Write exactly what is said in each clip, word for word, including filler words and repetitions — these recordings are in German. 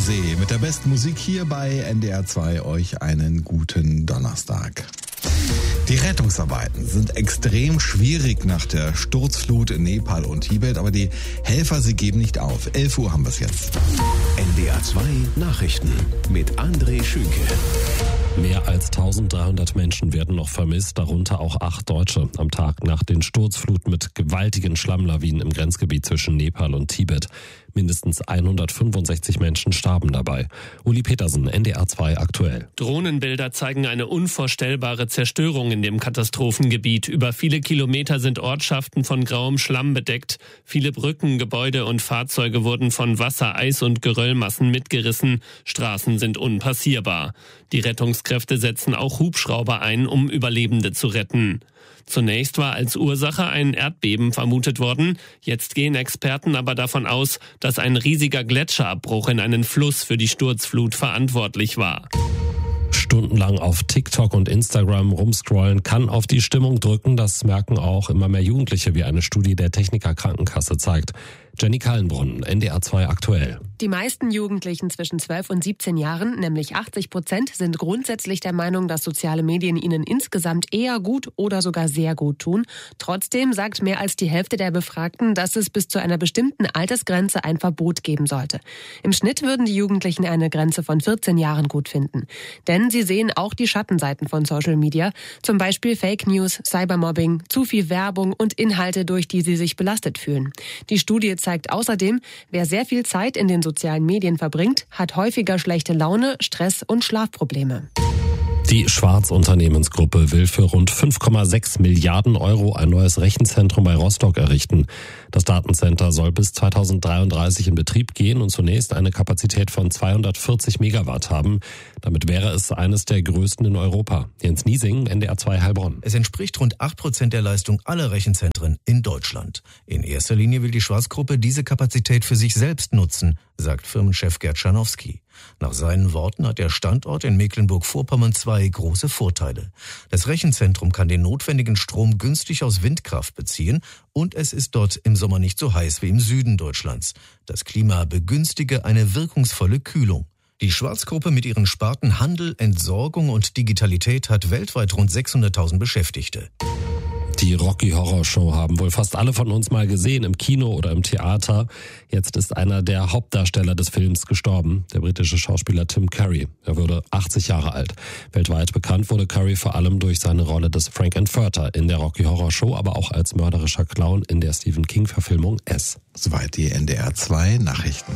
See mit der besten Musik hier bei N D R zwei. Euch einen guten Donnerstag. Die Rettungsarbeiten sind extrem schwierig nach der Sturzflut in Nepal und Tibet, aber die Helfer, sie geben nicht auf. elf Uhr haben wir es jetzt. N D R zwei Nachrichten mit André Schünke. Mehr als eintausenddreihundert Menschen werden noch vermisst, darunter auch acht Deutsche. Am Tag nach den Sturzfluten mit gewaltigen Schlammlawinen im Grenzgebiet zwischen Nepal und Tibet. Mindestens hundertfünfundsechzig Menschen starben dabei. Uli Petersen, N D R zwei aktuell. Drohnenbilder zeigen eine unvorstellbare Zerstörung in dem Katastrophengebiet. Über viele Kilometer sind Ortschaften von grauem Schlamm bedeckt. Viele Brücken, Gebäude und Fahrzeuge wurden von Wasser, Eis und Geröllmassen mitgerissen. Straßen sind unpassierbar. Die Rettungskräfte setzen auch Hubschrauber ein, um Überlebende zu retten. Zunächst war als Ursache ein Erdbeben vermutet worden. Jetzt gehen Experten aber davon aus, dass ein riesiger Gletscherabbruch in einen Fluss für die Sturzflut verantwortlich war. Stundenlang auf TikTok und Instagram rumscrollen kann auf die Stimmung drücken. Das merken auch immer mehr Jugendliche, wie eine Studie der Techniker Krankenkasse zeigt. Jenny Kallenbrunn, N D R zwei aktuell. Die meisten Jugendlichen zwischen zwölf und siebzehn Jahren, nämlich achtzig Prozent, sind grundsätzlich der Meinung, dass soziale Medien ihnen insgesamt eher gut oder sogar sehr gut tun. Trotzdem sagt mehr als die Hälfte der Befragten, dass es bis zu einer bestimmten Altersgrenze ein Verbot geben sollte. Im Schnitt würden die Jugendlichen eine Grenze von vierzehn Jahren gut finden. Denn sie sehen auch die Schattenseiten von Social Media, zum Beispiel Fake News, Cybermobbing, zu viel Werbung und Inhalte, durch die sie sich belastet fühlen. Die Studie zeigt außerdem, wer sehr viel Zeit in den sozialen Medien verbringt, hat häufiger schlechte Laune, Stress und Schlafprobleme. Die Schwarz-Unternehmensgruppe will für rund fünf Komma sechs Milliarden Euro ein neues Rechenzentrum bei Rostock errichten. Das Datencenter soll bis zweitausenddreiunddreißig in Betrieb gehen und zunächst eine Kapazität von zweihundertvierzig Megawatt haben. Damit wäre es eines der größten in Europa. Jens Niesing, N D R zwei Heilbronn. Es entspricht rund acht Prozent der Leistung aller Rechenzentren in Deutschland. In erster Linie will die Schwarz-Gruppe diese Kapazität für sich selbst nutzen, sagt Firmenchef Gerd Scharnowski. Nach seinen Worten hat der Standort in Mecklenburg-Vorpommern zwei große Vorteile. Das Rechenzentrum kann den notwendigen Strom günstig aus Windkraft beziehen und es ist dort im Sommer nicht so heiß wie im Süden Deutschlands. Das Klima begünstige eine wirkungsvolle Kühlung. Die Schwarz-Gruppe mit ihren Sparten Handel, Entsorgung und Digitalität hat weltweit rund sechshunderttausend Beschäftigte. Die Rocky Horror Show haben wohl fast alle von uns mal gesehen, im Kino oder im Theater. Jetzt ist einer der Hauptdarsteller des Films gestorben, der britische Schauspieler Tim Curry. Er wurde achtzig Jahre alt. Weltweit bekannt wurde Curry vor allem durch seine Rolle des Frank-N-Furter in der Rocky Horror Show, aber auch als mörderischer Clown in der Stephen King-Verfilmung S. Soweit die N D R zwei Nachrichten.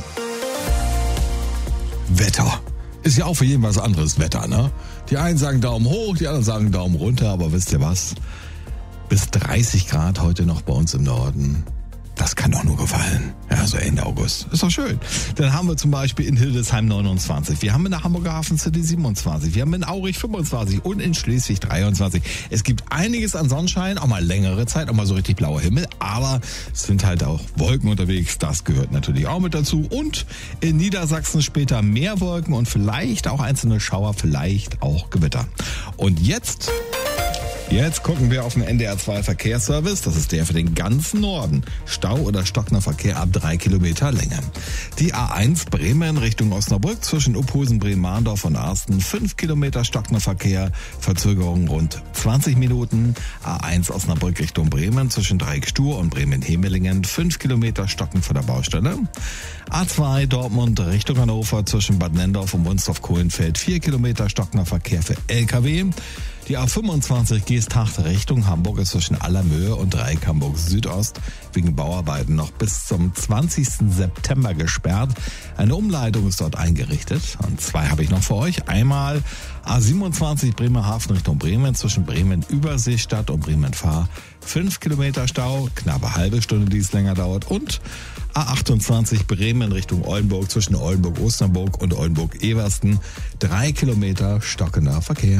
Wetter. Ist ja auch für jeden was anderes Wetter, ne? Die einen sagen Daumen hoch, die anderen sagen Daumen runter, aber wisst ihr was? Bis dreißig Grad heute noch bei uns im Norden. Das kann doch nur gefallen. Ja, so Ende August. Ist doch schön. Dann haben wir zum Beispiel in Hildesheim neunundzwanzig. Wir haben in der Hamburger Hafen City siebenundzwanzig. Wir haben in Aurich fünfundzwanzig und in Schleswig dreiundzwanzig. Es gibt einiges an Sonnenschein, auch mal längere Zeit, auch mal so richtig blauer Himmel. Aber es sind halt auch Wolken unterwegs. Das gehört natürlich auch mit dazu. Und in Niedersachsen später mehr Wolken und vielleicht auch einzelne Schauer, vielleicht auch Gewitter. Und jetzt... Jetzt gucken wir auf den N D R zwei Verkehrsservice. Das ist der für den ganzen Norden. Stau oder stockender Verkehr ab drei Kilometer Länge. Die A eins Bremen Richtung Osnabrück zwischen Uphusen, Bremen-Mahndorf und Arsten. fünf Kilometer stockender Verkehr. Verzögerung rund zwanzig Minuten. A eins Osnabrück Richtung Bremen zwischen Dreieck-Stur und Bremen-Hemelingen. fünf Kilometer stocken vor der Baustelle. A zwei Dortmund Richtung Hannover zwischen Bad Nendorf und Wunstorf-Kohlenfeld. vier Kilometer stockender Verkehr für L K W. Die A fünfundzwanzig Geesthacht Richtung Hamburg ist zwischen Allermöhe und Dreieck Hamburg Südost wegen Bauarbeiten noch bis zum zwanzigsten September gesperrt. Eine Umleitung ist dort eingerichtet. Und zwei habe ich noch für euch. Einmal A siebenundzwanzig Bremerhaven Richtung Bremen zwischen Bremen-Überseestadt und Bremen-Fahr. Fünf Kilometer Stau, knappe halbe Stunde, die es länger dauert. Und A achtundzwanzig Bremen Richtung Oldenburg zwischen Oldenburg-Osternburg und Oldenburg-Eversten. Drei Kilometer stockender Verkehr.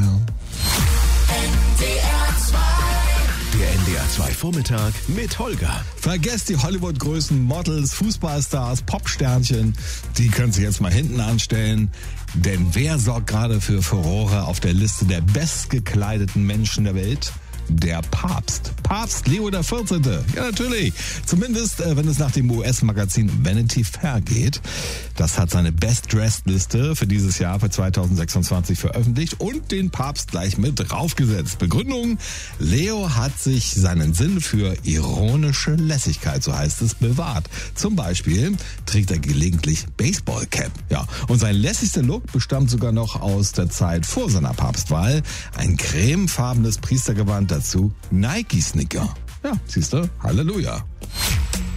Der N D R zwei Vormittag mit Holger. Vergesst die Hollywood-Größen, Models, Fußballstars, Popsternchen. Die können sich jetzt mal hinten anstellen. Denn wer sorgt gerade für Furore auf der Liste der bestgekleideten Menschen der Welt? der Papst. Papst Leo der vierzehnte. Ja, natürlich. Zumindest, äh, wenn es nach dem U S-Magazin Vanity Fair geht. Das hat seine Best-Dressed-Liste für dieses Jahr, für zweitausendsechsundzwanzig veröffentlicht und den Papst gleich mit draufgesetzt. Begründung: Leo hat sich seinen Sinn für ironische Lässigkeit, so heißt es, bewahrt. Zum Beispiel trägt er gelegentlich Baseballcap. Ja, und sein lässigster Look bestammt sogar noch aus der Zeit vor seiner Papstwahl. Ein cremefarbenes Priestergewand, dazu Nike-Sneaker. Ja, siehst du? Halleluja.